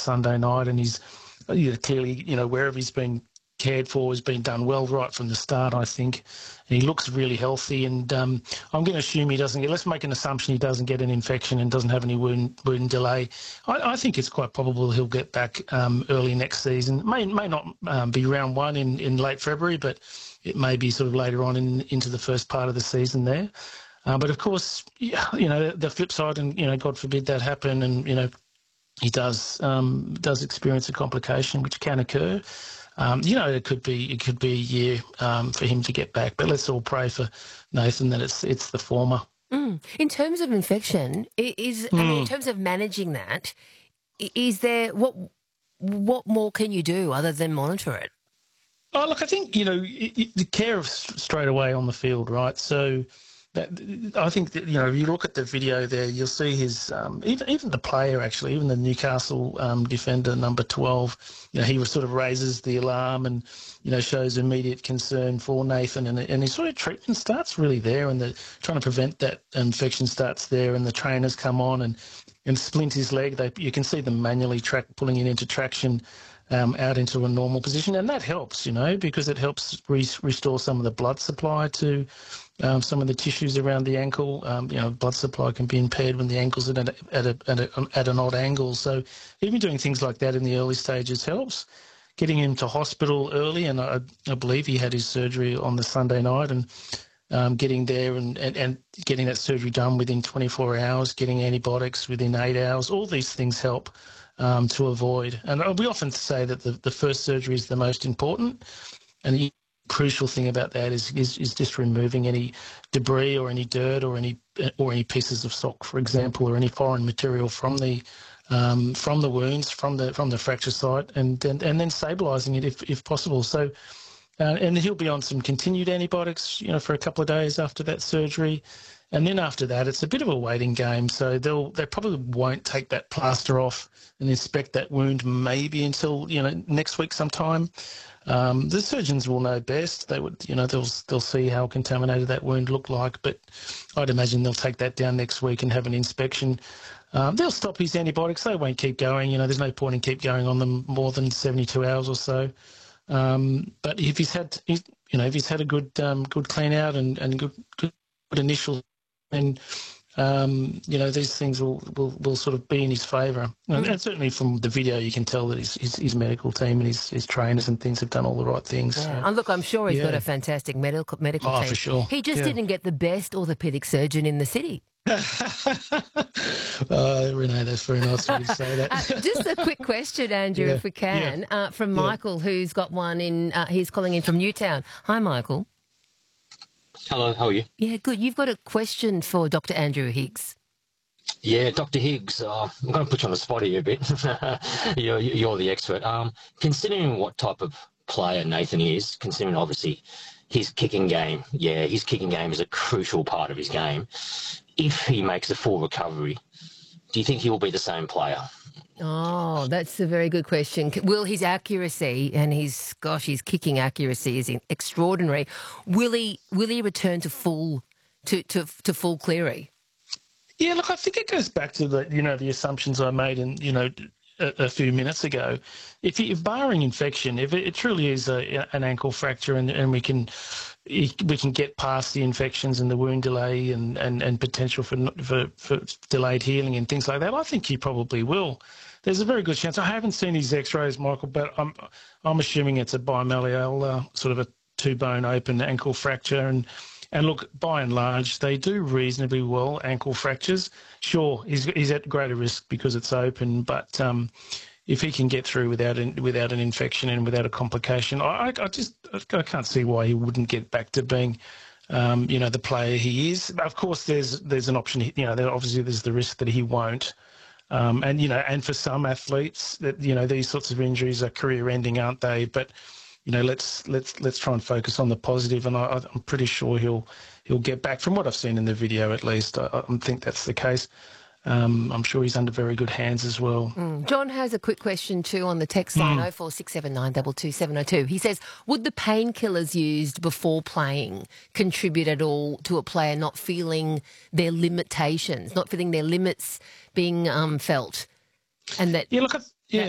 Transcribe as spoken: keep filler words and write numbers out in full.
Sunday night, and he's you know, clearly, you know, wherever he's been cared for has been done well right from the start, I think. And he looks really healthy, and um, I'm going to assume he doesn't get, let's make an assumption he doesn't get an infection and doesn't have any wound, wound delay. I, I think it's quite probable he'll get back um, early next season. It may, may not um, be round one in, in late February, but it may be sort of later on in, into the first part of the season there. Uh, but of course, you know, the flip side, and, you know, God forbid that happen, and, you know, he does um, does experience a complication, which can occur. Um, you know, it could be it could be a year um, for him to get back, but let's all pray for Nathan that it's it's the former. Mm. In terms of infection, is Mm. I mean, in terms of managing that, is there what what more can you do other than monitor it? Oh, look, I think you know it, it, the care of straight away on the field, right? So. That, I think that, you know, if you look at the video there, you'll see his, um, even even the player actually, even the Newcastle um, defender, number twelve, you know, he sort of raises the alarm and, you know, shows immediate concern for Nathan, and, and his sort of treatment starts really there, and the trying to prevent that infection starts there, and the trainers come on and, and splint his leg. They, you can see them manually track, pulling it into traction um, out into a normal position, and that helps, you know, because it helps re- restore some of the blood supply to Um, some of the tissues around the ankle. Um, you know, blood supply can be impaired when the ankle's at, a, at, a, at, a, at an odd angle. So even doing things like that in the early stages helps. Getting him to hospital early, and I, I believe he had his surgery on the Sunday night, and um, getting there and, and, and getting that surgery done within twenty-four hours, getting antibiotics within eight hours, all these things help um, to avoid. And we often say that the, the first surgery is the most important, and the crucial thing about that is, is is just removing any debris or any dirt or any or any pieces of sock, for example, or any foreign material from the um, from the wounds, from the from the fracture site, and and, and then stabilising it if if possible. So, uh, and he'll be on some continued antibiotics, you know, for a couple of days after that surgery. And then after that, it's a bit of a waiting game. So they'll they probably won't take that plaster off and inspect that wound maybe until, you know, next week sometime. Um, the surgeons will know best. They would, you know, they'll they'll see how contaminated that wound looked like. But I'd imagine they'll take that down next week and have an inspection. Um, they'll stop his antibiotics. They won't keep going. You know, there's no point in keep going on them more than seventy-two hours or so. Um, but if he's had, you know, if he's had a good um, good clean out and and good good initial, and um, you know, these things will, will, will sort of be in his favour. And, and certainly from the video, you can tell that his, his, his medical team and his, his trainers and things have done all the right things. Yeah. So, and look, I'm sure he's yeah. got a fantastic medical medical Oh, team. for sure. He just Yeah. didn't get the best orthopaedic surgeon in the city. uh, Renee, that's very nice of you to say that. uh, just a quick question, Andrew, Yeah. if we can, Yeah. uh, from Yeah. Michael, who's got one in, uh, he's calling in from Newtown. Hi, Michael. Hello, how are you? Yeah, good. You've got a question for Doctor Andrew Higgs. Yeah, Doctor Higgs, uh, I'm going to put you on the spot here a bit. you're, you're the expert. Um, considering what type of player Nathan is, considering obviously his kicking game, yeah, his kicking game is a crucial part of his game. If he makes a full recovery, do you think he will be the same player? Oh, that's a very good question. Will his accuracy and his, gosh, his kicking accuracy is extraordinary. Will he, will he return to full, to, to, to full Cleary? Yeah, look, I think it goes back to the, you know, the assumptions I made in, you know, a, a few minutes ago. If, if barring infection, if it, it truly is a, an ankle fracture and, and we can we can get past the infections and the wound delay and, and, and potential for, for for delayed healing and things like that, I think he probably will. There's a very good chance. I haven't seen his X-rays, Michael, but I'm I'm assuming it's a bimalleolar, uh, sort of a two-bone open ankle fracture. And and look, by and large, they do reasonably well, ankle fractures. Sure, he's he's at greater risk because it's open, but um, if he can get through without an, without an infection and without a complication, I, I just I can't see why he wouldn't get back to being, um, you know, the player he is. Of course, there's there's an option. You know, there, obviously there's the risk that he won't. Um, and you know, and for some athletes, that you know, these sorts of injuries are career-ending, aren't they? But you know, let's let's let's try and focus on the positive. And I, I'm pretty sure he'll he'll get back. From what I've seen in the video, at least, I, I think that's the case. Um, I'm sure he's under very good hands as well. Mm. John has a quick question too on the text line, oh four six seven nine two two seven oh two. He says, would the painkillers used before playing contribute at all to a player not feeling their limitations, not feeling their limits being um, felt? And that Yeah, look, I,